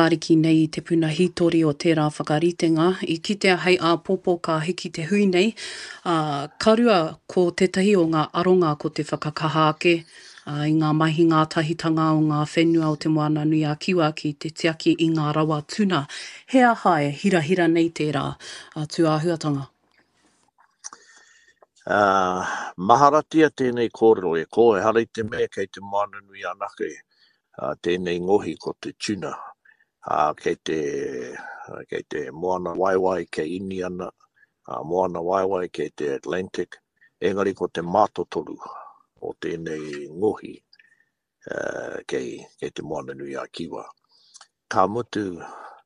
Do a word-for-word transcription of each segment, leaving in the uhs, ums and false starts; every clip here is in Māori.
whakariki nei i te puna hitori o tērā whakaritenga. I kitea hei a popo ka hiki te hui nei. Uh, karua ko tetahi o ngā aronga ko te whakakaha ake. Uh, I ngā mahi ngā tahitanga o ngā whenua o te moana nui a kiwa ki te tiaki i ngā rawa tuna. Hea hae, hira hira nei tērā uh, tū āhuatanga. Uh, maharatia tēnei kōrero e ko e hara i te mea kei te moana nui anake uh, tēnei ngohi ko te tuna uh, kei, te, uh, kei te moana waiwai kei Indiana, uh, moana waiwai kei te Atlantic, engari ko te mātotoru o tēnei ngohi uh, kei, kei te moana nui a kiwa. Ka mutu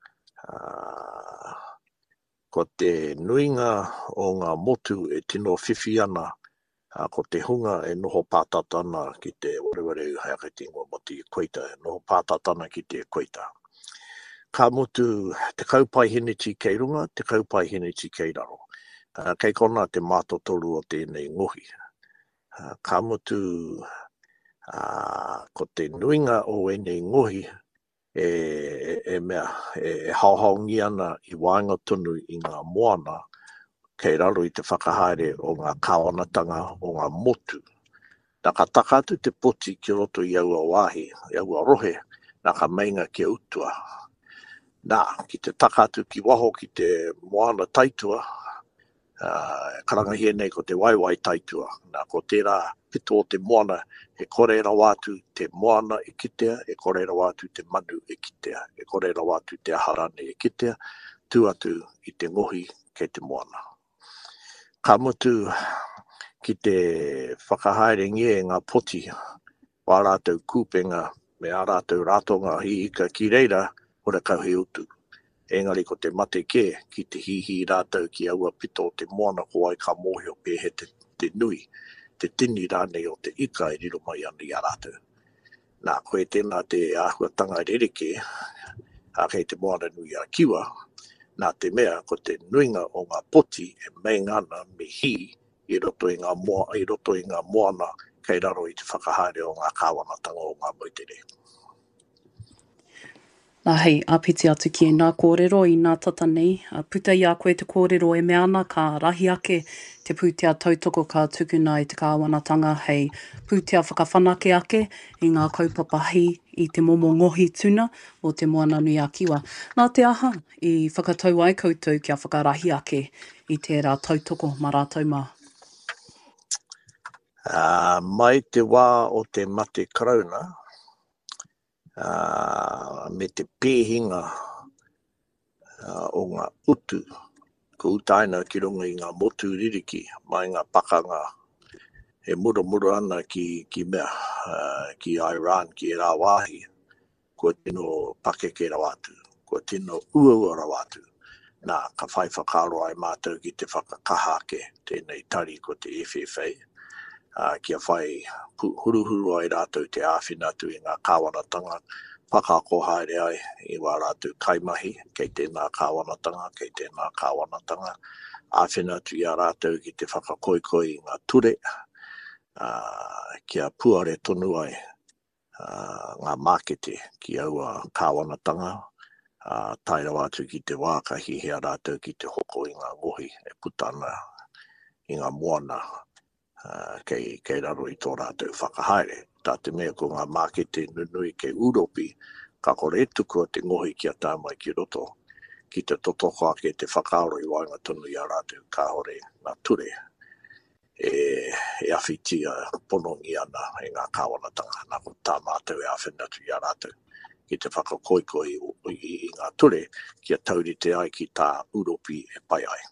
uh, ko te nuinga o ngā motu e tino whiwhi ana, uh, ko te hunga e noho pātatana ki te oreware hea kei tingo mo te equator, e noho pātatana ki te equator. Ka mutu te kaupai hiniti kei runga, te kaupai hiniti kei raro. Uh, kei kona te mātotoru o tēnei ngohi. Uh, ka mutu uh, ko te nuinga o enei ngohi, e, e, e mea, e, e hauhaungi ana i wainga tunu i ngā moana kei raro i te whakahaere o ngā kāwanatanga o ngā motu. Nā ka taka atu te poti ki roto i aua wāhi, i aua rohe, nā ka mainga ki utua. Nā, ki te taka atu ki waho ki te moana taitua, uh, karangahia nei ko te waiwai taitua, nā ko tērā pito o te moana, e korera wātu te moana e kitea, e korera wātu te manu e kitea, e korera wātu te aharane e kitea, tū atu i te ngohi kei te moana. Ka mutu ki te whakahaere ngie ngā poti, wā rātou kūpenga, me ā rātou rātonga hi ika ki reira, ora kauhi utu. Engari ko te mate ke, ki te hihi rātou ki aua pito o te moana ko ai ka mōhio pe he te, te nui. Te tini rānei o te ika e riro mai ana i a rātou. Nā koe tēnā te āhuatanga rereke, a kei te moana nui a kiwa, nā te mea ko te nuinga o ngā poti e mei ngana me hi i roto i ngā, moa, i roto i ngā moana kei raro i te whakahaere o ngā kāwanatanga o ngā moitere. Nā hei, āpiti atu ki e nā kōrero i nā tata nei. Puta i a koe te kōrero e me ana ka rahi ake te pūtea tautoko ka tukuna i te kāwanatanga hei pūtea whakawhanake ake i ngā kaupapa hi i te momo ngohi tuna o te moana nui a kiwa. Nā te aha i whakatau ai koutou kia whakarahi ake i tērā tautoko mā rātou mā. Uh, mai te wā o te mate karauna, Uh, me te pēhinga uh, o ngā utu, ko utaina ki runga i ngā motu ririki, mai ngā pakanga e mura mura ana ki, ki mea, uh, ki Iran, ki e rā wāhi, ko tino pake ke rawatu, ko tino ua ua rawatu. Nā, ka whai whakaro ai mātou ki te whakakaha ke, tēnei tari ko te F F A. Uh, kia whai huruhuru ai rātou te āwhina atu i ngā kāwanatanga, whakako haere ai i wā rātou kaimahi, kei tēnā kāwanatanga, kei tēnā kāwanatanga, āwhina atu i a rātou ki te whakakoikoi i ngā ture, uh, kia puare tonu ai uh, ngā mākete ki aua kāwanatanga, uh, taira atu ki te wākahi hea rātou ki te hoko i ngā ngohi e putana i ngā moana. Uh, kei, kei raro i tō rātou whakahaere. Tā te mea ko ngā mākete nunui kei Uropi, ka kore tuku te ngohi kia tāmai ki roto, ki te totoko ake te whakaaro i wainga tonu i a rātou ka hore ngā ture, e, e awhitia ponongi ana e ngā kāwanatanga, nā ko tā mātou e awhinatu i a rātou, ki te whakakoikoi i, i, i ngā ture, kia taurite ai ki tā Uropi e pai ai.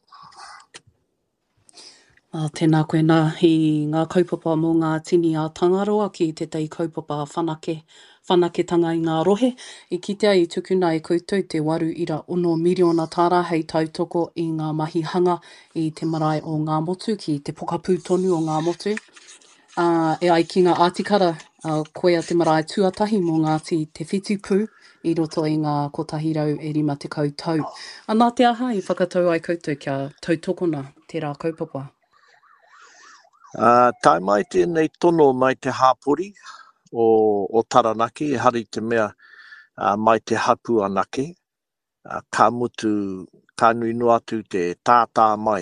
Uh, tēnā koe nā i ngā kaupapa mō ngā tini a Tangaroa ki te tei kaupapa whanake, whanaketanga i ngā rohe. I kitea i tukuna e koutou te waru ira ono miriona tāra hei tautoko i ngā mahi hanga i te marae o ngā motu ki te pokapū tonu o ngā motu. Uh, e ai ki ngā ātikara, uh, koe a te marae tuatahi mō ngāti te whitupū i roto i ngā kotahirau e rima te koutou. Anā te aha i whakatau ai koutou kia tautokona tērā kaupapa. Uh, tai mai tēnei tono mai te hāpori o, o Taranaki, hari te mea uh, mai te hapu anake, uh, ka mutu, ka nui no atu te tātā mai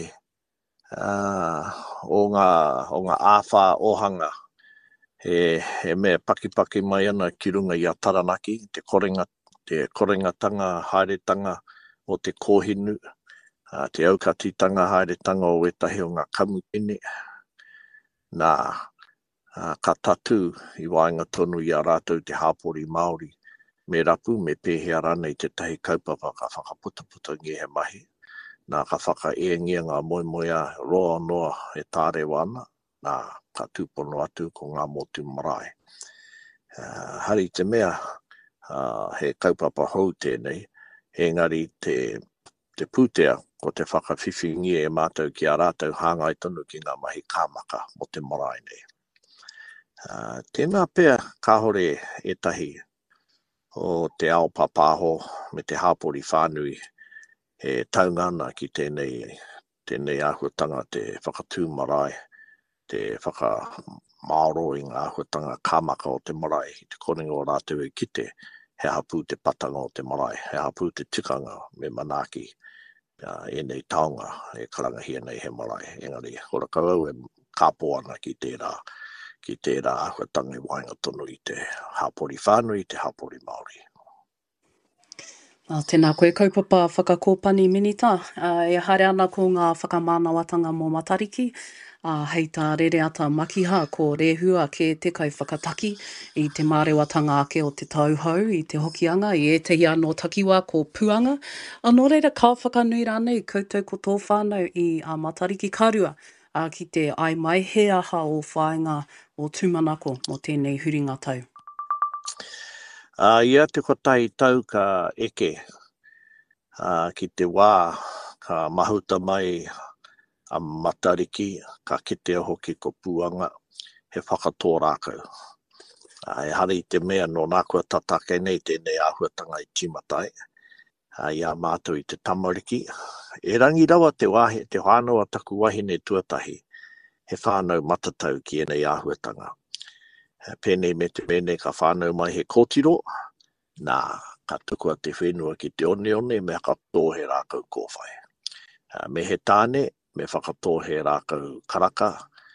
uh, o ngā, o ngā āwha ohanga. He, he mea pakipaki mai ana ki runga i a Taranaki, te korenga, te korengatanga, haeretanga o te kōhinu, uh, te aukatitanga, haeretanga o etahi o ngā kamupene. Nā, uh, ka tatu i wainga tonu i a rātou te hāpori Māori. Me rapu, me pēhea rana i te tahi kaupapa ka whakaputaputa ngi he mahi. Nā ka whaka e ngia ngā moe moea roa noa e tāre wana. Nā ka tūpono atu ko ngā motu marae. Uh, hari te mea, uh, he kaupapa hou tēnei, engari te, te pūtea ko te whakawhiwhingi e mātou ki a rātou hāngai tonu ki ngā mahi kāmaka mo te marae nei. Uh, tēnā pēr kāhore e tahi o te ao papāho me te hāpori whānui he taungana ki tēnei, tēnei āhuatanga te whakatū marae, te whakamaoro i ngā āhuatanga kāmaka o te marae, i te korenga o rātou e kite, he hapu te patanga o te marae, he hapu te tikanga me manaki, uh, e nei taonga e karangahia nei he marae. Engari, hora kau e kāpō ana ki tērā, ki tērā āhuatanga i wainga tonu i te hāpori whānui, te hāpori Māori. Uh, tēnā koe kaupapa whakakōpani minita, uh, e haere ana ko ngā whakamānawatanga mō Matariki, uh, hei tā rere ata makiha ko rehua ke te kai whakataki i te mārewatanga ake o te tauhou i te hokianga, i e tehi anō takiwa ko puanga. Anō reira ka whakanui rānei koutou ko tō whānau i a Matariki Karua, uh, ki te ai mai he aha o whāinga o tūmanako mo tēnei huringa tau. Uh, ia te kotai tau ka eke uh, ki te wā ka mahuta mai a Matariki, ka kitea hoki ko puanga, he whakatō rākau. Uh, e hari te mea no nākua tatake nei tēnei āhuatanga i Timatai, uh, ia mātou i te tamariki. E rangi rawa te, wahi, te whānau taku wahine tuatahi, he whānau matatau ki enei āhuatanga. Pēnei me te mene ka whānau mai he kōtiro, nā ka tukua te whenua ki te one one me whakatō he rākau kōwhai. Uh, me he tāne, me whakatō he rākau karaka,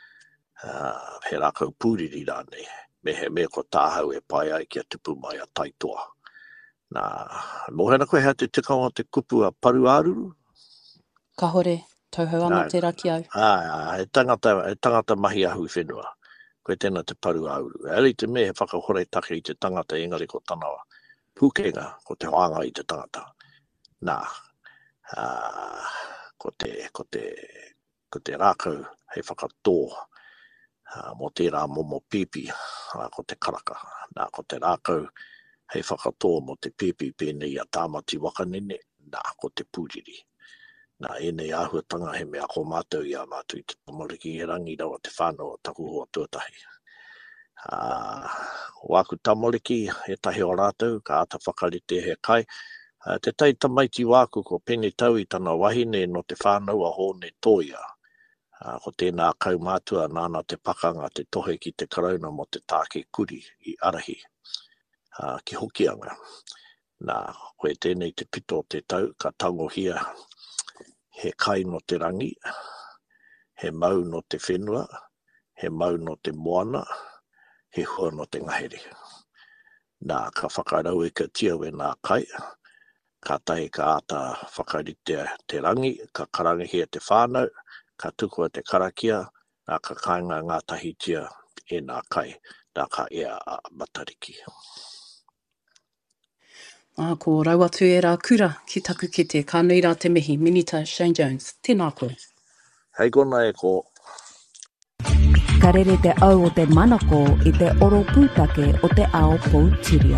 uh, he rākau pūriri rānei, me he me ko tāhau e pai ai ki a tupu mai a taitoa. Nā, mohena koe hea te tikanga te kupu a paru āruru? Ka hore, tauhau ana te raki au. Ā, he tangata, he tangata mahi ahu whenua. Koe tēnā te paru auru. Eli te me he whakahore take i te tangata engari ko tanawa. Pukenga ko te hoanga i te tangata. Nā, uh, ko te, ko te, ko te rākau hei whakatō uh, mo tērā momo pipi uh, ko te karaka. Nā, ko te rākau hei whakatō mo te pipi pēnei a tāmati wakanene. Nā, ko te pūriri. Nā, e nei āhuatanga he mea ko mātou i a mātou i te tamariki e rangi rawa te whānau taku hoa tuatahi. Uh, wāku tamariki e tahi o rātou, ka ata whakarite he kai. Uh, te tai tamaiti wāku ko pene tau i tana wahine no te whānau a hōne toia. Uh, ko tēnā kau mātua nāna te pakanga te tohe ki te karauna mo te tāke kuri i arahi uh, ki hokianga. Nā, koe tēnei te pito te tau, ka tangohia he kai no te rangi, he mau no te whenua, he mau no te moana, he hua no te ngahere. Nā, ka whakarau e ka tia we nā kai, ka tahi ka ata whakarite te rangi, ka karangahia te whānau, ka tukua te karakia, nā ka kāinga ngā tahi tia e nā kai, nā ka ea a Matariki. Ah, ko rau atu e rā kura ki taku kete, ka nui rā te mihi, Minita Shane Jones. Tēnā koe. Hei kona e ko. Ka rere te au o te manako i te oro pūtake o te ao Poutirau.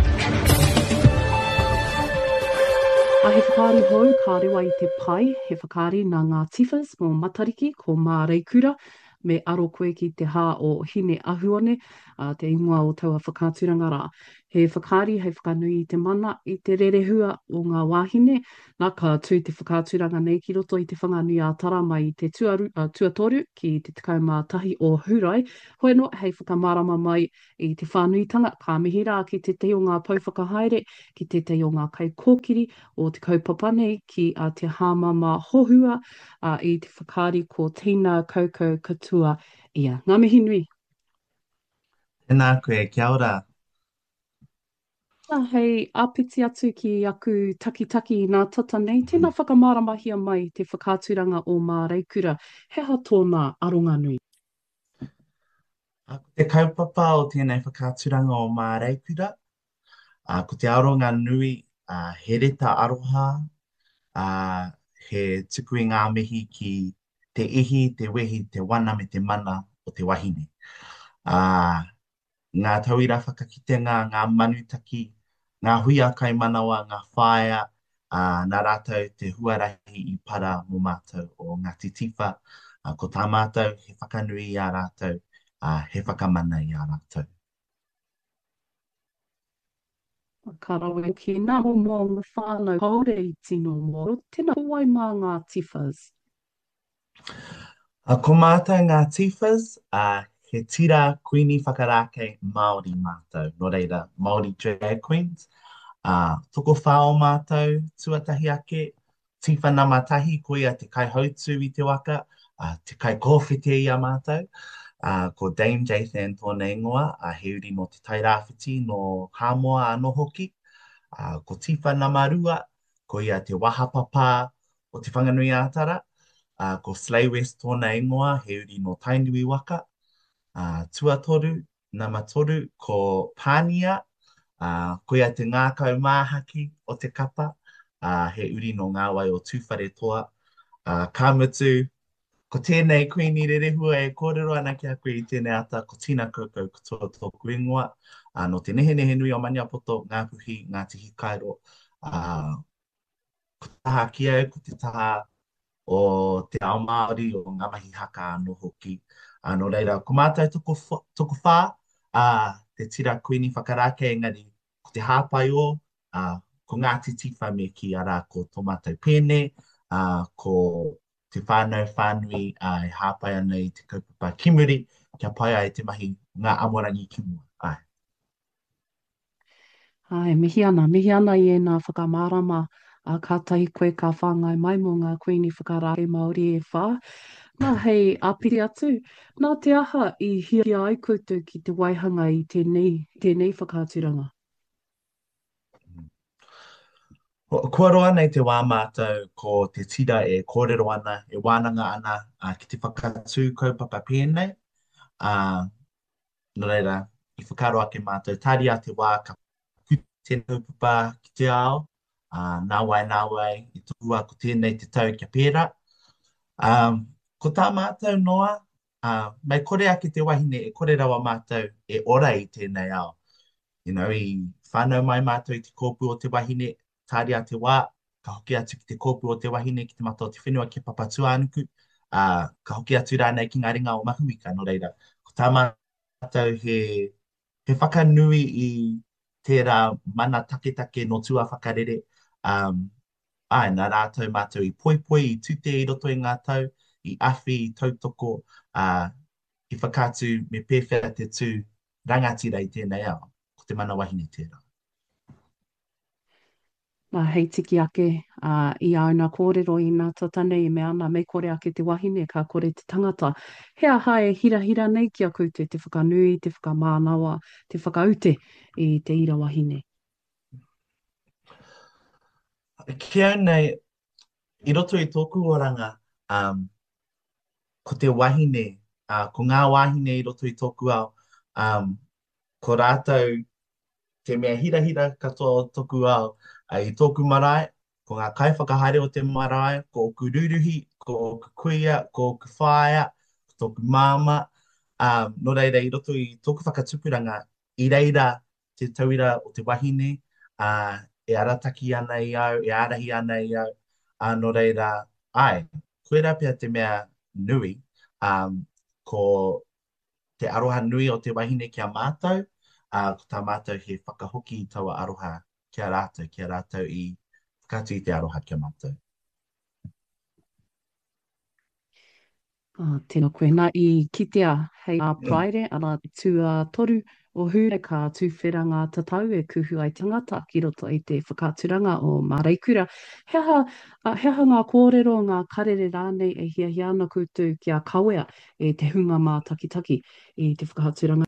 A he whakari hou, ka rewa i te pai, he whakari nā ngā tifas mō Matariki ko Mā Reikura, me aro koe ki te hā o Hine Ahuone, uh, te ingoa o taua whakāturanga rā. He whakaari, he whakanui i te mana, i te rerehua o ngā wāhine, nā ka tū te whakāturanga nei ki roto i te whanganui a tara mai i te tuaru, uh, tuatoru ki te tekau mā tahi o Hurai. Hoi no, hei whakamārama mai i te whānuitanga, ka mihi rā ki te te o ngā pauwhakahaere, ki te te o ngā kai kōkiri o te kaupapa nei ki a te hāmama hohua uh, i te whakaari ko Tina Kaukau Katua ia. Ngā mihi nui. Tēnā koe, kia ora. Nā hei āpiti atu ki aku takitaki i nā tata nei, tēnā whakamaramahia mai te whakāturanga o mā reikura. Heha tōna aronga nui. A ko te kaupapa o tēnei whakāturanga o mā reikura. A ko te aronga nui, a he reta aroha, a he tuku i ngā mihi ki te ihi, te wehi, te wana me te mana o te wahine. A ngā tauira whakakitenga, ngā manutaki, ngā hui a kai manawa, ngā whaea, uh, nā rātou te huarahi i para mō mātou o Ngāti Tiwha. Uh, ko tā mātou he whakanui i a rātou, uh, he whakamana i a rātou. Ka rawe ki nā mo mō ngā whānau haore i tino mō, tēnā huai mā ngā tifas. Uh, ko mātou ngā tifas, uh, he tira kuini whakarake Māori mātou, no reira Māori drag queens. Uh, toko whao mātou, tuatahi ake, tiwha nama tahi, ko ia te kai hautu i te waka, uh, te kai kōwhete i a mātou, uh, ko Dame Jathan tōna ingoa, uh, he uri no te tairāwhiti no Hāmoa anō hoki, uh, ko tiwha nama rua, ko ia te wahapapa o te whanganui ātara, uh, ko Slay West tōna ingoa, he uri no Tainui waka, uh, tuatoru, nama toru, ko Pānia, Uh, ko ia te ngākau māhaki o te kapa, uh, he uri no ngā wai o tūwhare toa. Uh, ka mutu, ko tēnei kuini rerehua e kōrero ana ki a koe i tēnei ata, ko Tina Kaukau Katua tōku ingoa, uh, no te nehe nehe nui o Maniapoto, ngā puhi, ngā tihi kairo. Uh, ko taha ki au, ko te taha o te ao Māori o ngā mahi haka anō hoki. Uh, no reira, ko mātou toko, toko whā, uh, te tira kuini whakarake engari, ko te hāpai o, uh, ko Ngāti Tiwha me ki ara ko tō mātou pēne, uh, ko te whānau whānui uh, e hāpai ana i te kaupapa kimuri, kia pai ai te mahi ngā amorangi ki mua. Ai. Ai, mihi ana, mihi ana i e nā whakamārama a uh, kātahi koe ka whāngai mai mō ngā kuini whakarake Māori e whā. Nā hei āpiri atu, nā te aha i hia ai koutou ki te waihanga i tēnei, tēnei whakāturanga. Kua roa nei te wā mātou ko te tira e kōrero ana, e wānanga ana uh, ki te whakatū kaupapa pēnei. Uh, no reira, i whakaro ake mātou, tāri a te wā ka puti tēnei kaupapa ki te ao, uh, nā wai nā wai, i tua ko tēnei te tau kia pēra. Um, ko tā mātou noa, uh, mai kore ake te wahine, e kore rawa mātou e ora i tēnei ao. You know, i whānau mai mātou i te kōpu o te wahine, tāri a te wā, ka hoki atu ki te kōpu o te wahine ki te mata o te whenua ki papatua anuku, uh, ka hoki atu rānei ki ngā ringa o mahuika, no reira. Ko tā mātou he, he whakanui i tērā mana take-take no tua whakarere, um, ai, nā rātou mātou i poipoi, i tute i roto i ngā tau, i awhi, i tautoko, uh, i whakātu me pēwhera te tū rangatira i tēnei ao, ko te mana wahine tērā. Nā hei tiki ake uh, i auna kōrero i nā tata nei me ana me kore ake te wahine ka kore te tangata. Hea hae hira hira nei ki a koutou te whakanui, te whakamānawa, te whakaute i te ira wahine. Kia nei, i roto i tōku oranga, um, ko te wahine, uh, ko ngā wahine i roto i tōku ao, um, ko rātou te mea hira hira katoa o tōku ao, uh, i tōku marae, ko ngā kai whakahaere o te marae, ko oku ruruhi, ko oku kuia, ko oku whaia, ko tōku māma, um, no reira i roto i tōku whakatupuranga, i reira te tauira o te wahine, uh, e arataki ana i au, e arahi ana i au, uh, no reira, ai, koera pia te mea nui, um, ko te aroha nui o te wahine kia mātou, uh, ko tā mātou he whakahoki i taua aroha kia rātou, kia rātou i whakatu i te aroha kia mātou. Uh, tēnā koe, nā i kitea hei a praere, ana tū a toru o hure ka tūwheranga tatau e kuhu ai tangata ki roto i te whakaturanga o Māraikura. Heha, uh, heha ngā kōrero, ngā karere rānei e hia hia ana koutou kia kawea e te hunga mā takitaki i te whakaturanga.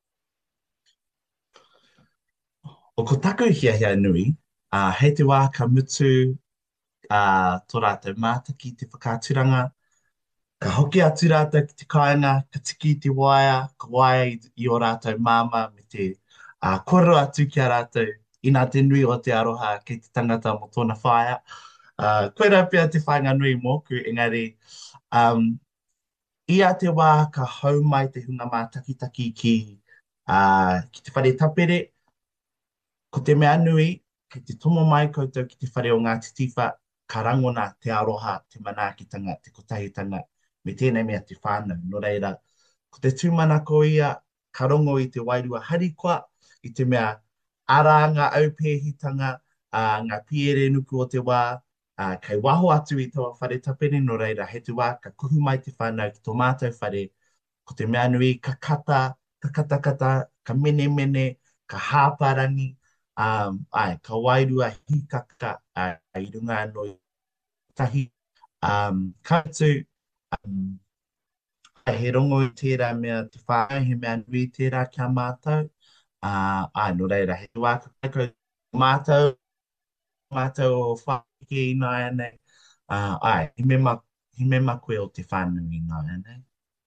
O ko taku hia hia nui, uh, hei te wā ka mutu uh, tō rātou mātaki te whakaturanga. Ka hoki atu rātou ki te kāinga, ka tiki te waia, ka waia i, i o rātou māma me te uh, koro atu ki a rātou. Ina te nui o te aroha kei te tangata mo tōna whaia. Uh, koe rā pia te whainga nui mōku, engari, um, ia te wā ka hau mai te hunga mā takitaki ki, uh, ki te whare tapere. Ko te mea nui, ki te tomo mai koutou ki te whare o ngā titiwha, ka rangona te aroha, te manaakitanga, te kotahitanga, me tēnei mea te whānau. Nō reira, ko te tūmana ko ia, ka rongo i te wairua harikoa, i te mea ara ngā aupēhitanga, uh, ngā piere nuku o te wā, uh, kei waho atu i taua whare tapere, nō reira, he te wā, ka kuhu mai te whānau ki tō mātou whare, ko te mea nui, ka kata, ka katakata, ka mene mene, ka hāparangi, um, ai, ka wairua hikaka, uh, i runga anō tahi, um, kātu, um, he rongo i tērā mea te whānau, he mea nui tērā kia mātou, uh, ai, no reira, he wā ka kai mātou, mātou o whāke i nā anei, uh, ai, he me, ma, he me makue o te whānau i nā anei.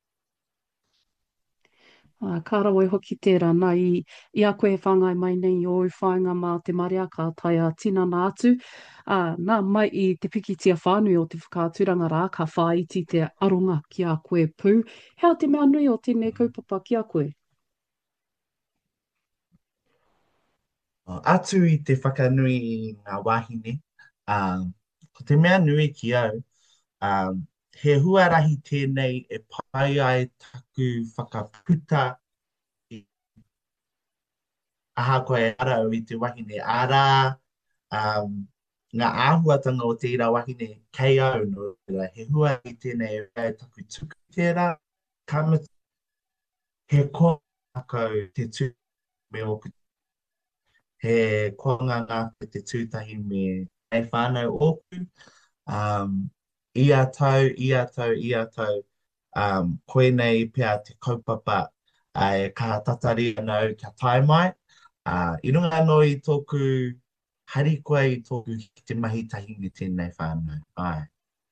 Uh, kāra wai hoki tērā, nā i, i a koe whāngai mai nei i oi whāinga mā te maria ka taia tinana atu. Uh, nā mai i te pikitia whānui o te whakāturanga rā, ka whāiti te aronga ki a koe pū. Hea te mea nui o tēnei kaupapa ki a koe? Uh, atu i te whakanui i ngā wāhine, um, ko te mea nui ki au, um, he huarahi tēnei e pai ai taku whakaputa i aha koe arau i te wahine. Ara, um, ngā āhuatanga o te ira wahine kei au no, he huarahi tēnei e pai taku tuku tērā, kamata, he koa akau te tū me o he koanga ngā te tūtahi me nei whānau oku, um, ia tau, ia tau, ia tau, um, koe nei pia te kaupapa ai ka tatari anau kia tae mai. Uh, I runga anō i tōku harikoa i tōku ki te mahi tahi me tēnei whānau. Ai.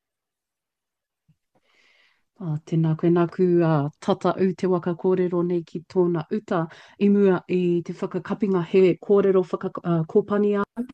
Uh, tēnā koe nā ku uh, tata u te waka kōrero nei ki tōna uta i mua i te whakakapinga he kōrero whakakōpani uh, au.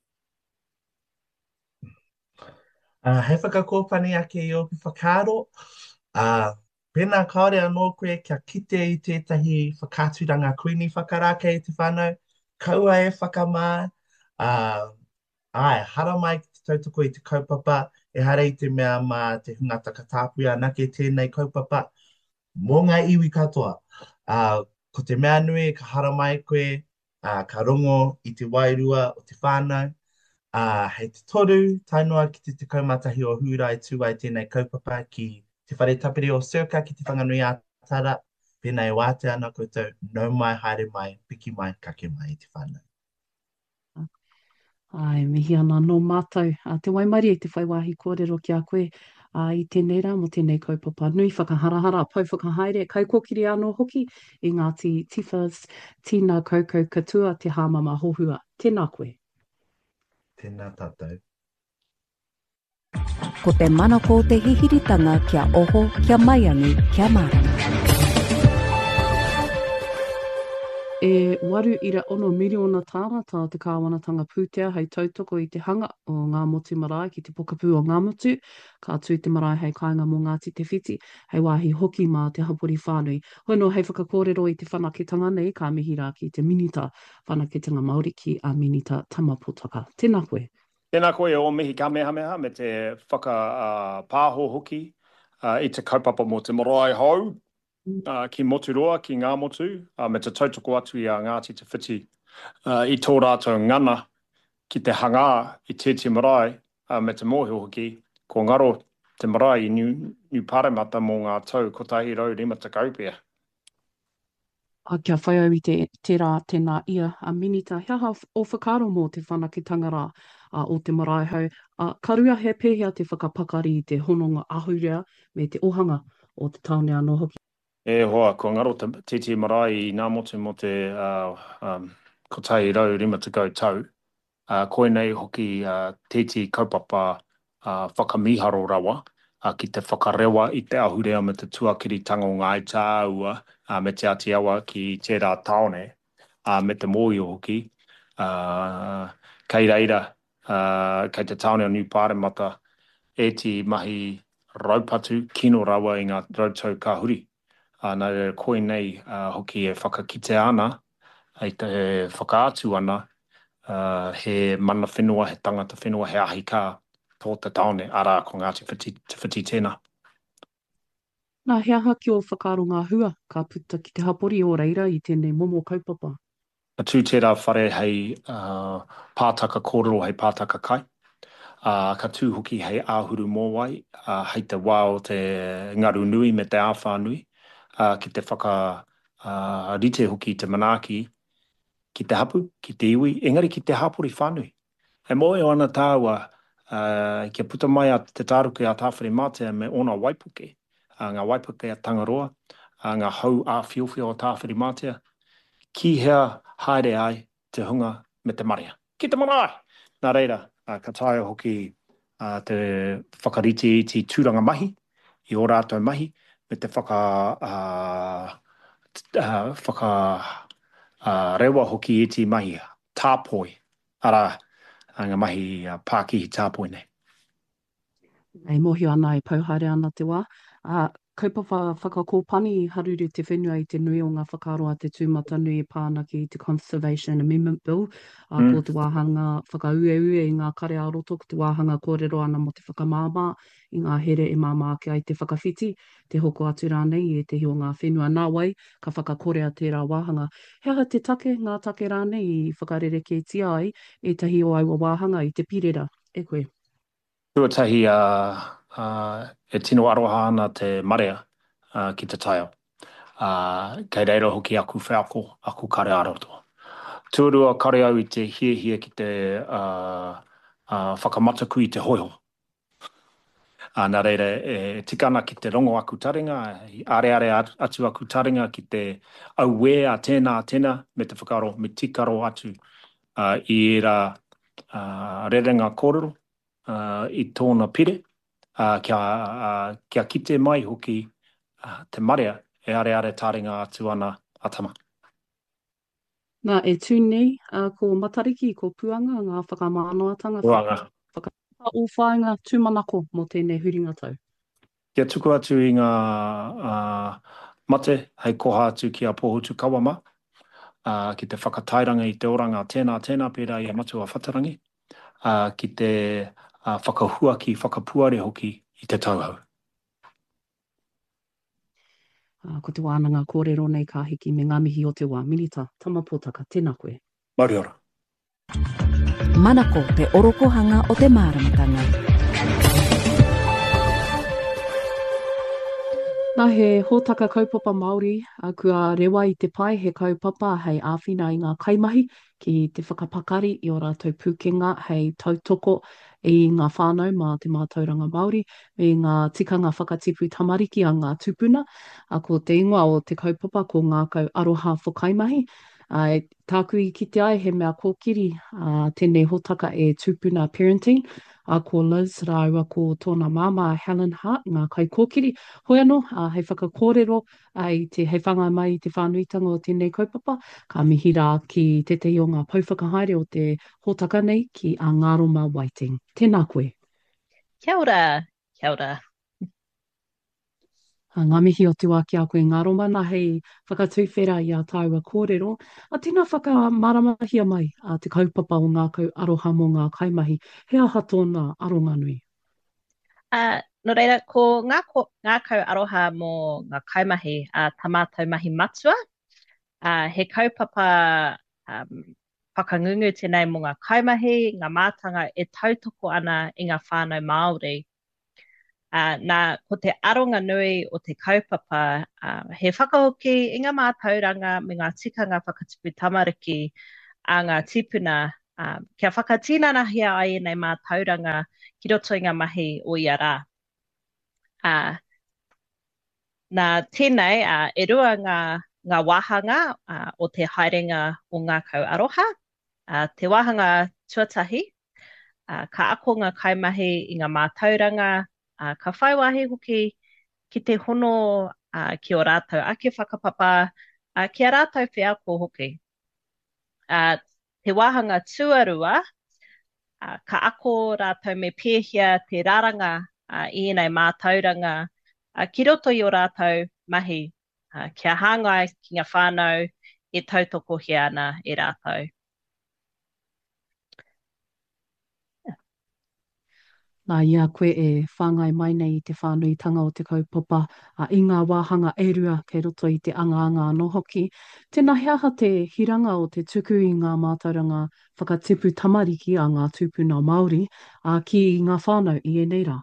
Uh, he whakakōpani ake i oku whakaaro. Uh, pēnā kaore anō koe kia kite i tētahi whakāturanga kuini whakarake i te whānau. Kaua e whakamā. Uh, ai, hara mai ki te tautoko i te kaupapa. E hara i te mea mā te hungata ka tāpuia nake tēnei kaupapa. Mō ngā iwi katoa. Uh, ko te mea nui ka hara mai koe. Uh, ka rongo i te wairua o te whānau. Uh, hei te toru, tainua ki te te kaumatahi o hura i tūai tēnei kaupapa ki te whare tapere o Circa ki te whanganui a Tara. Pēnei wāte ana koutou, nau mai, haere mai, piki mai, kake mai i te whānau. Ai, mihi ana no mātou. Uh, te waimari e te whaiwahi kōrero ki a koe uh, i tēnei rā mo tēnei kaupapa nui whakaharahara, pau whakahaere, kaukokiri anō hoki i ngā ti tifas, tina kaukau katua, te hāmama hohua. Tēnā koe. Tēnā tātou. Ko te mana ko te hihiritanga kia oho, kia maiangi, kia marama. E waru ira ono miliona tāngata te kāwanatanga pūtea hei tautoko i te hanga o ngā motu marae ki te pokapū o ngā motu. Ka tū te marae hei kāinga mō Ngāti Te Whiti, hei wāhi hoki mā te hapori whānui. Hono hei whakakōrero i te whanaketanga nei, ka mihi rā ki te minita whanaketanga Māori ki a minita tamapotaka. Tēnā koe. Tēnā koe o mihi kamehameha me te whaka uh, pāho hoki uh, i te kaupapa mō te marae hau. uh, ki moturoa, ki ngā motu, uh, me te tautoko atu i a Ngāti Te Whiti. Uh, I tō rātou ngana ki te hanga i tēti marae uh, me te mōhio hoki, ko ngaro te marae i New, New Parramatta mō ngā tau kotahi rau rima takau pia. A kia whai au i te, te rā tēnā ia a minita. Hea ha o whakaro mō te whanakitanga rā a, o te marae hau. A, karua he pēhea te whakapakari i te hononga ahurea me te ohanga o te taone anō hoki. E hoa, ko ngaro te tēti marae i ngā motu mo te uh, um, kotahi rau rima takau tau. Uh, koe nei hoki uh, tēti kaupapa uh, whakamiharo rawa. Uh, ki te whakarewa i te ahurea me te tuakiri-tanga o ngā ita aua, uh, me te ati awa ki tērā taone, uh, me te mōio hoki. Uh, kei reira, uh, kei te taone o New Parramatta, e ti mahi raupatu kino rawa i ngā rautau kahuri. Uh, nā re koe nei uh, hoki e whakakite ana, i te whakaatu ana, uh, he mana whenua, he tangata whenua, he ahi kā, tō te taone, ara ko Ngāti Te Whiti tēnā. Nā hea haki o whakaro ngā hua, ka puta ki te hapori o reira i tēnei momo kaupapa. A tū tērā whare hei uh, pātaka kōrero, hei pātaka kai. Uh, ka tū hoki hei āhuru mōwai, uh, hei te wā o te ngaru nui me te āwha nui, uh, ki te whaka uh, rite hoki te manaaki, ki te hapu, ki te iwi, engari ki te hapori whānui. Hei moe o ana tāua, Uh, kia puta mai a te tāruke a tāwhare mātea me ona waipuke, uh, ngā waipuke a Tangaroa, uh, ngā hau a whiowhio o tāwhare mātea, ki hea haere ai te hunga me te maria. Ki te marae! Nā reira, uh, ka taia hoki uh, te whakariti i te tūranga mahi, i o rātou mahi, me te whaka, uh, uh, whaka uh, rewa hoki i te mahi tāpoi, ara, ngā mahi uh, Pākihi tāpoi nei. Ei mohi ana e pauhaere ana te wā. Uh, kaupapa whakakōpani i haruru te whenua i te nui o ngā whakaroa te tūmata nui e pāna ki te Conservation Amendment Bill. Uh, Mm. Ko te wāhanga whakaue-ue i ngā kare aroto, ko te wāhanga kōrero ana mo te whakamāmā, i ngā here e māmā ki ai te whakawhiti, te hoko atu rānei e te hio ngā whenua nā wai, ka whakakorea tērā wāhanga. Hea te take, ngā take rānei i whakarereke ti ai, e tahi o aua wāhanga i te pirera. E koe. Tuatahi uh, uh, e tino aroha ana te marea uh, ki te taio. Uh, kei reira hoki aku wheako, aku kare aroto. Tuarua kare au i te hie hie ki te uh, uh, whakamataku i te hoiho. Uh, nā reira, e tikana ki te rongo aku taringa, i are are atu aku taringa ki te auwe a tēnā tēnā me te whakaro, me tikaro atu uh, i era uh, rerenga kōrero uh, i tōna pire, uh, kia, uh, kia kite mai hoki uh, te marea e are are taringa atu ana atama. Nā e tūnei, uh, ko matariki, ko puanga, ngā whakamānoatanga, Ruanga. whaka o whāinga tūmanako mō tēnei huringa tau. Kia tuku atu i ngā uh, mate, hei koha atu ki a Pōhutu Kawama, uh, ki te whakatairanga i te oranga tēnā tēnā pērā i a matua whatarangi, uh, ki te uh, whakahua ki whakapuare hoki i te tauhau. Uh, ko te wānanga kōrero nei ka hiki me ngā mihi o te wā. Minita, tama pōtaka, tēnā koe. Mauri ora. Manako te orokohanga o te māramatanga. Nā he hōtaka kaupapa Māori, a kua rewa i te pai he kaupapa hei āwhina i ngā kaimahi ki te whakapakari i o rātou pūkenga hei tautoko i ngā whānau mā te mātauranga Māori me ngā tikanga whakatipu tamariki a ngā tupuna. A ko te ingoa o te kaupapa ko ngā kau aroha whakaimahi. Uh, tāku i kite ai he mea kōkiri uh, tēnei hōtaka e tupuna parenting. A ko Liz rāua ko tōna māma Helen Hart, ngā kai kōkiri. Hoi anō, uh, hei whakakorero uh, i te hei whanga mai i te whānuitanga o tēnei kaupapa. Ka mihi rā ki te te o ngā pauwhakahaere o te hōtaka nei ki a Ngāroma Waiting. Tēnā koe. Kia ora, kia ora. Uh, ngā mihi o te wā ki a koe Ngāroma, nā hei whakatuwhera i a tāua kōrero. A tēnā whakamaramahia mai a te kaupapa o ngā kau aroha mō ngā kaimahi. He aha tōna aronga nui? Uh, no reira, ko ngā, ko, ngā kau aroha mō ngā kaimahi a uh, tamātou mahi matua, uh, he kaupapa um, whakangungu tēnei mō ngā kaimahi, ngā mātanga e tautoko ana i ngā whānau Māori. Uh, nā, ko te aronga nui o te kaupapa, uh, he whakahoki i ngā mātauranga me ngā tikanga whakatipu tamariki a ngā tipuna, uh, kia whakatīnanahia ai nei mātauranga ki roto i ngā mahi o ia rā. Uh, nā tēnei, uh, e rua ngā, ngā wāhanga uh, o te haerenga o ngā kau aroha, uh, te wāhanga tuatahi, uh, ka ako ngā kaimahi i ngā mātauranga, Uh, ka whaiwahi hoki ki te hono uh, ki o rātou ake whakapapa, uh, ki a rātou whiako hoki. Uh, te wāhanga tuarua, uh, ka ako rātou me pēhia te rāranga uh, i nei mātauranga uh, ki roto i o rātou mahi, uh, kia hāngai ki ngā whānau e tautoko he ana e rātou. Nā ia koe e whāngai mai nei i te whānuitanga o te kaupapa a i ngā wāhanga e rua kei roto i te anga-anga anō hoki. Tēnā heaha te hiranga o te tuku i ngā mātauranga whakatipu tamariki a ngā tūpuna Māori a ki ngā whānau i e nei rā.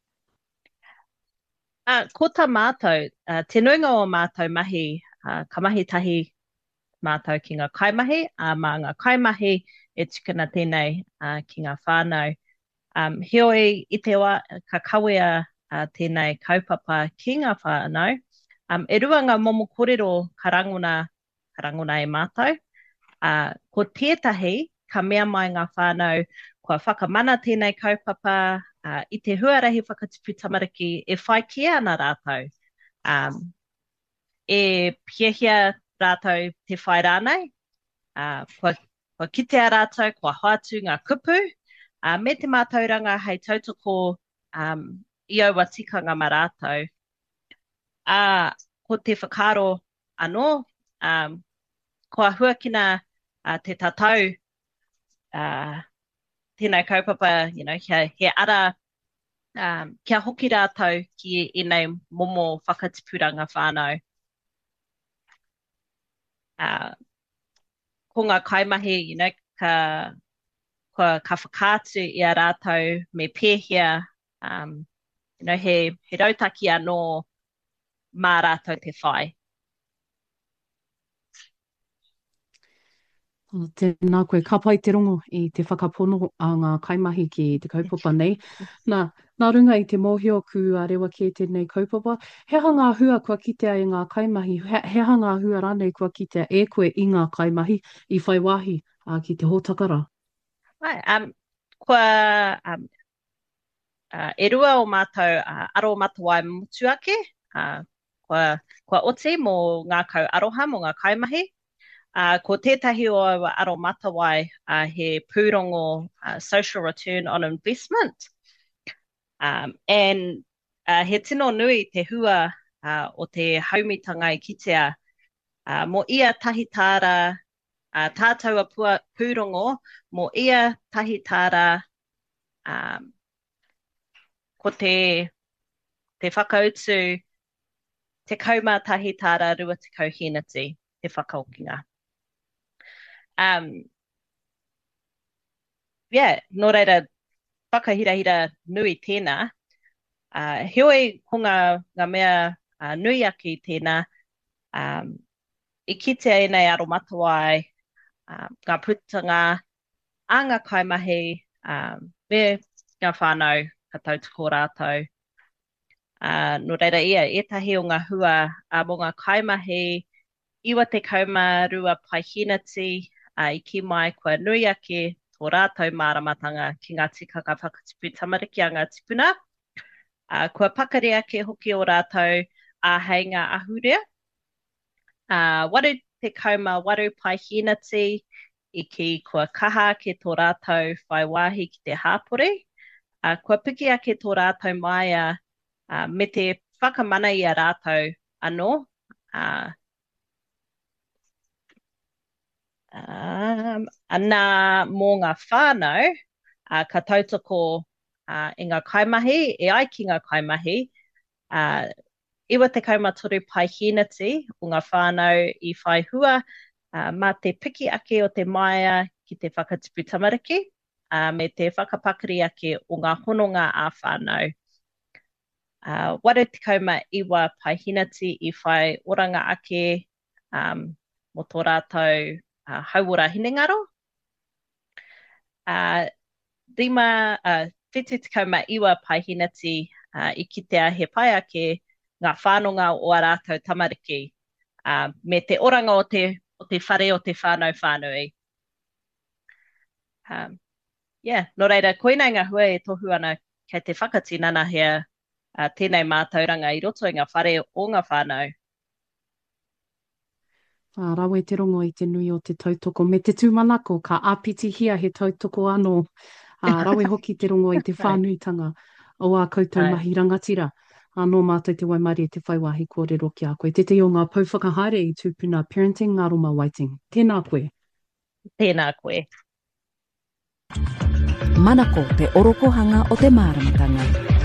Uh, ko tā mātou, uh, te nuinga o mātou mahi, uh, ka mahi tahi mātou ki ngā kaimahi, a uh, mā ngā kaimahi e tukuna tēnei uh, ki ngā whānau. Um, heoi i te wā, ka kawea uh, tēnei kaupapa ki ngā whānau, um, e rua ngā momo kōrero ka rangona, ka rangona e mātou. Uh, ko tētahi, ka mea mai ngā whānau, kua whakamana tēnei kaupapa, uh, i te huarahi whakatipu tamariki, e whai ki ana rātou. Um, e piehia rātou te whai rānei, uh, kua, kua kitea rātou, kua hoatu ngā kupu, Uh, me te mātauranga hei tautoko um, i au watikanga ma rātou. Uh, ko te whakaro anō, um, kua huakina uh, te tatau, uh, tēnei kaupapa, you know, he, he ara, um, kia hoki rātou ki i nei momo whakatipuranga whānau. Uh, ko ngā kaimahi, you know, ka... Ka, ka whakātu i a rātou me pēhia, um, you know, he, he rautaki anō mā rātou te whai. Tēnā koe, ka pai te rongo i te whakapono a ngā kaimahi ki te kaupapa nei. Nā, nā runga i te mōhio ku a rewa ki tēnei kaupapa, heha ngā hua kua kitea i ngā kaimahi, he, heha ngā hua rānei kua kitea e koe i ngā kaimahi i whai wāhi uh, ki te hōtakara. Right, um, kua um, uh, e rua o mātou uh, aro matawai motuake, uh, kua, kua oti mō ngā kau aroha mō ngā kaimahi, uh, ko tētahi o aro matawai uh, he pūrongo uh, social return on investment. Um, and uh, he tino nui te hua uh, o te haumitanga i kitea, uh, mō ia tahi tāra Uh, tātou a pua, pūrongo, mō ia tahi tāra um, ko te, te whakautu, te kauma tahi tāra rua te kauhinati, te whakaokinga. Um, yeah, nō reira, whakahirahira nui tēnā. Uh, heoi ko ngā, ngā mea uh, nui aki tēnā, um, i kitea e nei aro matawai, Um, ngā putanga, a ngā kaimahi, um, me ngā whānau ka tautoko rātou. Uh, no reira ia, etahi o ngā hua a mō ngā kaimahi, iwa te kauma rua paihinati, uh, i ki mai kua nui ake tō rātou māramatanga ki ngā tikanga whakatipu tamariki a ngā tipuna. Uh, kua pakari ake hoki o rātou a hei ngā ahurea. Uh, waru te kauma waru paihinati i ki kua kaha ke tō rātou whai wāhi ki te hāpore. Uh, kua piki ake tō rātou maia uh, me te whakamana i a rātou anō. Uh, um, anā mō ngā whānau, uh, ka tautoko Uh, I ngā kaimahi, e ai ki ngā kaimahi, uh, iwa te kaumatoru paihinati o ngā whānau i whai hua, uh, mā te piki ake o te maia ki te whakatipu tamariki, uh, me te whakapakari ake o ngā hononga a whānau. Uh, ware te kauma iwa paihinati i whai oranga ake um, mo tō rātou uh, hauora hinengaro. Uh, rima, uh, whiti te kauma iwa paihinati uh, i kitea he pai ake ngā whānonga o a rātou tamariki, uh, me te oranga o te, o te whare o te whānau whānui. Um, yeah, no reira, koina ngā hua e tohu ana kei te whakatinana hea uh, tēnei mātauranga i roto i ngā whare o ngā whānau. Uh, rawe te rongo i te nui o te tautoko. Me te tūmanako, ka āpiti hia he tautoko anō. Uh, rawe hoki te rongo i te whānuitanga o a koutou Ai. mahi rangatira. Anō mātou te waimari e te whaiwahi kōrero ki a koe. Te te o ngā pouwhakahaere i tūpuna Parenting Ngāroma Waiting. Tēnā koe. Tēnā koe. Manako te orokohanga o te māramatanga.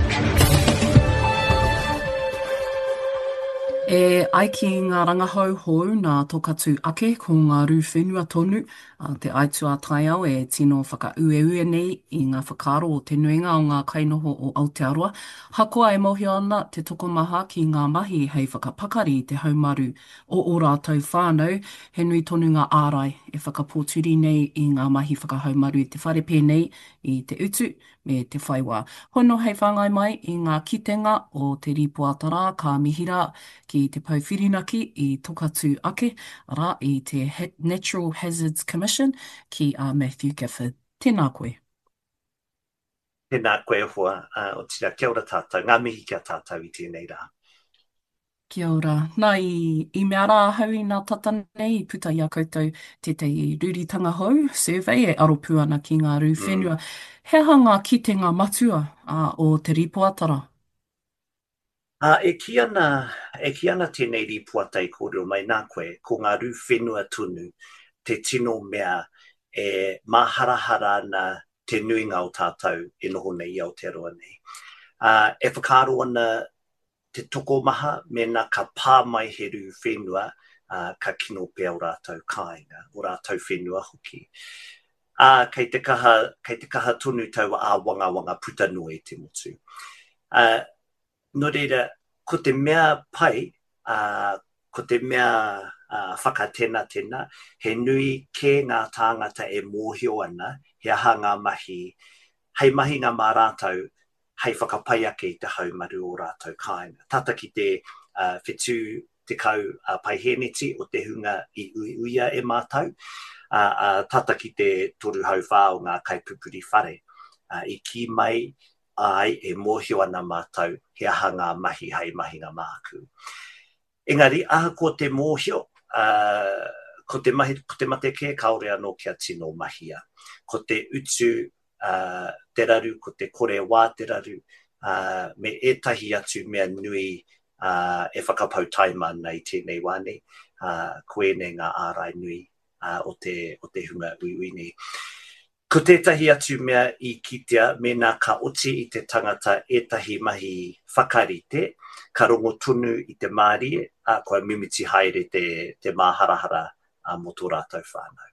E ai ki ngā rangahau hou nā tokatu ake ko ngā rū whenua tonu, uh, te aitua tai au e tino whakaueue nei i ngā whakaro o te nuinga o ngā kainoho o Aotearoa. Hakoa e mohio ana te tokomaha ki ngā mahi hei whakapakari te haumaru o o rātou whānau. He nui tonu ngā ārai e whakapōturi nei i ngā mahi whakahaumaru i te whare pēnei i te utu me te whaiwā. Hono hei whangai mai i ngā kitenga o te ripoatara ka mihira ki te pauwhirinaki i tokatu ake, ara i te Natural Hazards Commission ki a Matthew Gifford. Tēnā koe. Tēnā koe hoa, uh, o tira, kia ora tātou, ngā mihi kia tātou i tēnei rā. Kia ora. Nā i, i mea rā hau i ngā tata nei, i puta i a koutou te te ruritanga hou, survey e aropu ana ki ngā rū whenua. Mm. He hanga ki te ngā matua uh, o te ripoatara? Uh, e ki ana, e ki ana tēnei ripoata i kōrero mai nā koe, ko ngā rū whenua tunu, te tino mea e maharahara na te nuinga o tātou e noho nei i Aotearoa nei. Uh, e whakaro ana te toko maha, mena ka pā mai he rū whenua, uh, ka kino pēr o rātou kāinga, o rātou whenua hoki. Uh, kei, te kaha, kei te kaha tonu tau a wanga wanga puta noe te motu. Uh, no reira, ko te mea pai, uh, ko te mea uh, whakatena tena, he nui ke ngā tāngata e mōhio ana, he aha ngā mahi, hei mahi ngā mā rātou, hei whakapai ake i te haumaru o rātou kāinga. Tata ki te uh, whetū te kau uh, paiheneti o te hunga i ui uia e mātou, uh, uh, tata ki te toru hau whā o ngā kaipupuri whare. Uh, I ki mai ai e mōhio ana mātou, he aha ngā mahi hei mahi ngā māku. Engari, aha ko te mōhio, uh, ko te mahi, ko te mate ke kaore anō kia tino mahia. Ko te utu Uh, te raru, ko te kore wā te raru, uh, me etahi atu mea nui uh, e whakapau taima nei tēnei wane, uh, koe ne ngā ārai nui uh, o, te, o te hunga ui ui nei. Ko tētahi atu mea i kitea, mena ka oti i te tangata etahi mahi whakarite, ka rongo tunu i te Māori, uh, koe mimiti haere te, te māharahara uh, mo tō rātou whānau.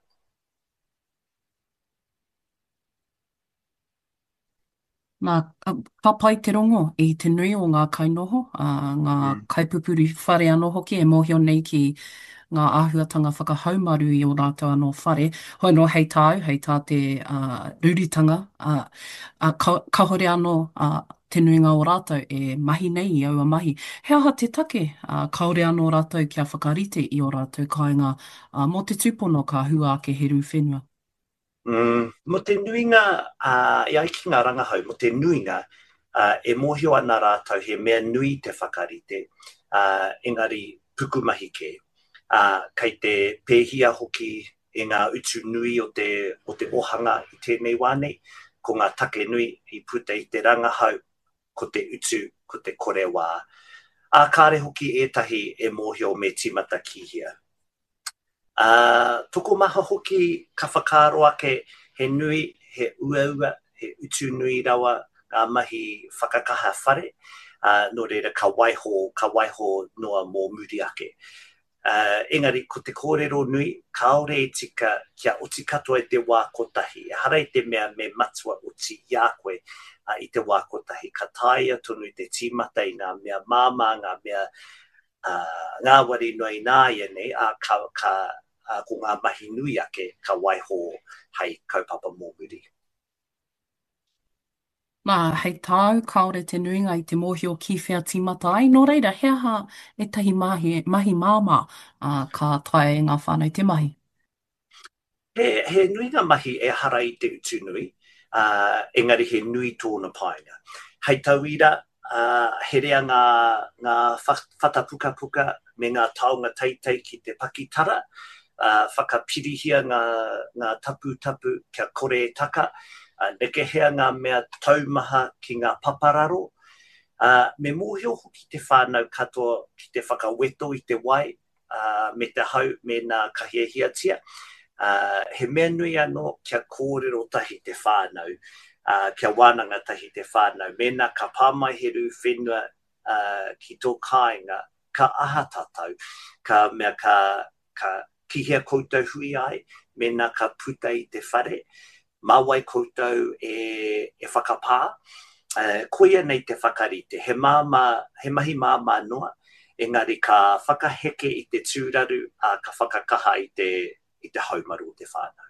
Nā, ka pai te rongo i te nui o ngā kainoho, uh, ngā mm. kaipupuri whare anō hoki e mōhio nei ki ngā āhuatanga whakahaumaru i o rātou anō whare. Hoi no hei tāu, hei tā te uh, ruritanga, uh, uh, ka, ka hore anō uh, te nuinga o rātou e mahi nei i aua mahi. He aha te take, uh, kaore anō rātou kia whakarite i o rātou kāinga uh, mo te tūpono ka hua ake he rū whenua. Mm, mo te nuinga, uh, i ai ki ngā rangahau, mo te nuinga, uh, e mōhio ana rātou he mea nui te whakarite, uh, engari pukumahi ke. Uh, kei te pēhia hoki e ngā utu nui o te, o te ohanga i tēnei wane, ko ngā take nui i puta i te rangahau, ko te utu, ko te kore wā. A kāre hoki ētahi e mōhio me timata kihia. Uh, toko maha hoki ka whakaro ake he nui, he ua ua, he utu nui rawa, ngā mahi whakakaha whare, uh, no reira ka waiho, ka waiho noa mō muri ake. Uh, engari, ko te kōrero nui, kaore e tika kia uti katoa i te wā kotahi. E hara i te mea me matua uti i a koe uh, i te wā kotahi. Ka taia tonu i te tīmata i ngā mea māma, ngā mea uh, ngā wari noi nā ianei, a ka, ka uh, ko ngā mahi nui ake ka waiho hei kaupapa mō muri. Nā, hei tāu, kaore te nuinga i te mōhio kiwhea tīmata ai. Nō reira, he aha e tahi mahi, mahi māma uh, ka tae ngā whānau te mahi? He, he nuinga mahi e hara i te utu nui, uh, engari he nui tōna painga. Hei tauira, uh, he rea ngā, ngā whatapuka puka me ngā taonga teitei ki te pakitara, uh, whakapirihia ngā, ngā tapu tapu kia kore e taka, Uh, neke hea ngā mea taumaha ki ngā papararo. Uh, me mōhio hoki te whānau katoa ki te whakaweto i te wai, uh, me te hau me ngā kahiahiatia. Uh, he mea nui anō kia kōrero tahi te whānau, uh, kia wānanga tahi te whānau. Me nā ka pāmaiheru whenua uh, ki tō kāinga, ka aha tātou, ka mea ka, ka kihia koutou hui ai, me nā ka puta i te whare. Mawai koutou e, e whakapā, uh, koia nei te whakarite, he, māma, he mahi māma noa, engari ka whakaheke i te tūraru, a ka whakakaha i te, i te haumaru o te whānau.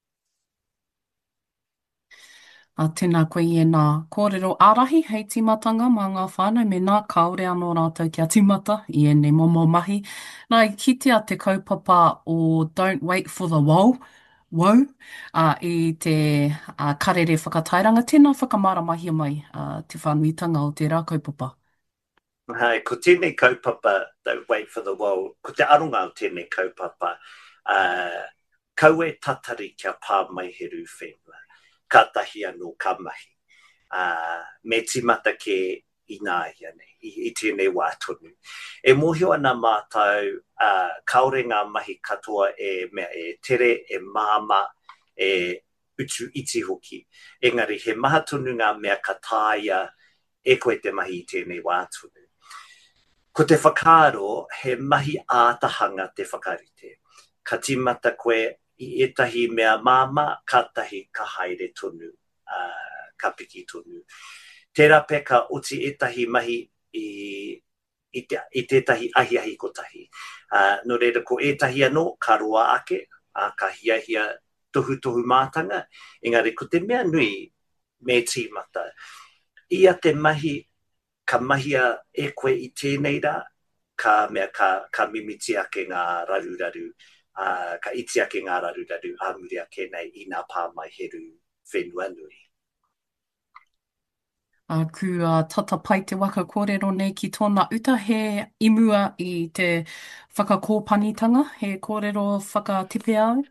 A tēnā koe i e nā kōrero ārahi hei timatanga mā ngā whānau me nā kaore anō rātou kia tīmata i e nei momo mahi. Nā i kitea te kaupapa o Don't Wait for the Wow, wow uh, i te uh, karere whakatairanga. Tēnā whakamaramahi mai uh, te whānuitanga o te rā kaupapa. Hai, ko tēnei kaupapa, Don't Wait for the Wow, ko te aronga o tēnei kaupapa, uh, kau e tatari kia pāmaiheru whenua. Ka tahi anō ka mahi. Uh, me tīmata ke i nā ianei, i, i tēnei wā tonu. E mōhio ana mātou, uh, kaore ngā mahi katoa e mea e tere, e māma, e utu iti hoki. Engari, he maha tonu ngā mea ka tāia e koe te mahi i tēnei wā tonu. Ko te whakaaro, he mahi ātahanga te whakarite. Ka tīmata koe i etahi mea māma, ka tahi ka haere tonu, uh, ka piki tonu. Tērā peka uti etahi mahi i, i, te, i tētahi ahi ahi kotahi. Uh, no reira ko etahi anō, ka roa ake, a ka hiahia tohu tohu mātanga, engari ko te mea nui me tīmata. Ia te mahi, ka mahia e koe i tēnei rā, ka mea ka, ka mimiti ake ngā raru raru, Uh, ka iti ake ngā raru raru a muri ake nei i ngā pāmaiheru whenua nui. Uh, ku uh, tata pai te waka kōrero nei ki tōna uta he imua i te whakakōpanitanga, he kōrero whakatipe au?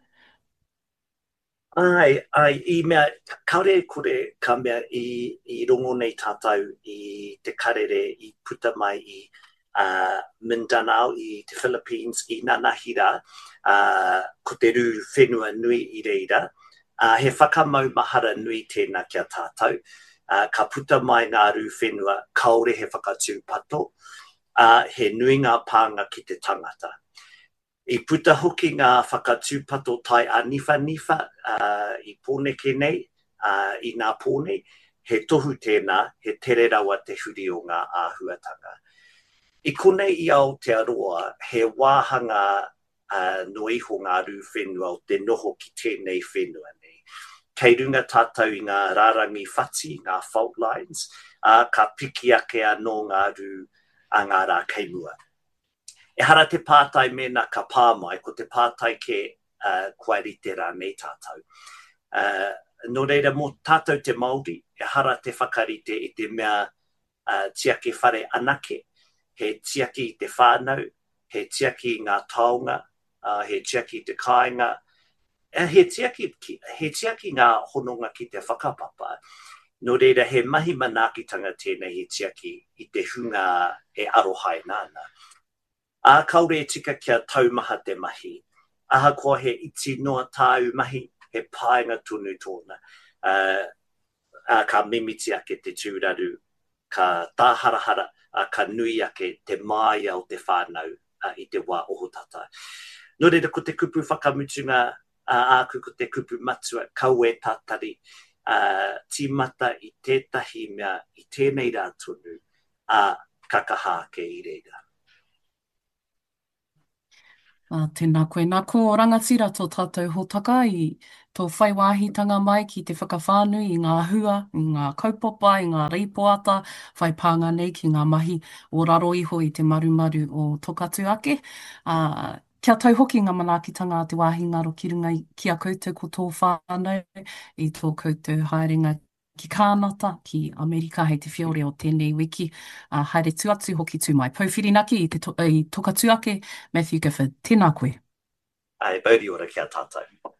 Ai, ai, i mea, kaore kore ka mea i, i rongo nei tātou i te karere i puta mai i uh, Mindanao i te Philippines i Nanahira, uh, ko te rū whenua nui i reira. Uh, he whakamau mahara nui tēnā kia tātou. Uh, ka puta mai ngā rū whenua, kaore he whakatūpato, uh, he nui ngā pānga ki te tangata. I puta hoki ngā whakatūpato tai a nifa nifa uh, i pōneke nei, uh, i ngā pōne, he tohu tēnā, he tere rawa te huri o ngā āhuatanga. I konei i au te aroa, he wāhanga uh, no iho ngā rū whenua o te noho ki tēnei whenua nei. Kei runga tātou i ngā rārangi whati, ngā fault lines, uh, ka piki ake anō ngā rū a ngā rā keimua. E hara te pātai mena ka pāmai, ko te pātai ke uh, kwarite rā nei tātou. Uh, no reira, mō tātou te Māori, e hara te whakarite i te mea uh, tiake whare anake, he tiaki i te whānau, he tiaki i ngā taonga, uh, he tiaki i te kāinga, e he tiaki, he tiaki ngā hononga ki te whakapapa. No reira, he mahi manākitanga tēnei he tiaki i te hunga e arohai nāna. A kaore e tika kia taumaha te mahi. Aha koa he iti noa tāu mahi, he pāinga tunu tōna. Uh, uh, ka mimiti ake te tūraru, ka tāharahara, uh, ka nui ake te māia o te whānau uh, i te wā ohotata. Nō reira, ko te kupu whakamutunga uh, āku ko te kupu matua, kau e tātari, uh, tīmata i tētahi mea i tēnei rā tonu a uh, kakahāke i reira. Uh, tēnā koe. Nā ko rangatira tō tātou hōtaka i tō whaiwāhitanga mai ki te whakawhānui i ngā hua, i ngā kaupapa, i ngā reipoata, whai pānga nei ki ngā mahi o raro iho i te marumaru o tokatu ake. Uh, kia tau hoki ngā manaakitanga a te wāhi ngaro ki runga ki a koutou ko tō whānau i tō koutou haerenga ki Kānata, ki Amerika, hei te whiore o tēnei wiki. Uh, haere tu atu hoki tū mai. Pauwhirinaki i, te to, i tokatu ake, Matthew Gifford. Tēnā koe. Ai, bauri ora kia tātou.